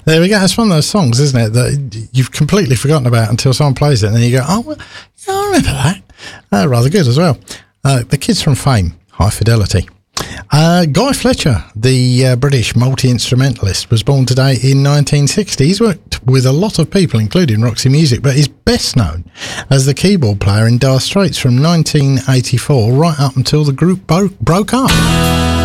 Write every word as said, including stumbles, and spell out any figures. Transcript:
There we go. It's one of those songs, isn't it, that you've completely forgotten about until someone plays it, and then you go, oh, well, yeah, I remember that. Uh, rather good as well. Uh, the Kids from Fame, High Fidelity. Uh, Guy Fletcher, the uh, British multi-instrumentalist, was born today in nineteen sixty. He's worked with a lot of people, including Roxy Music, but he's best known as the keyboard player in Dire Straits from nineteen eighty-four right up until the group bo- broke up.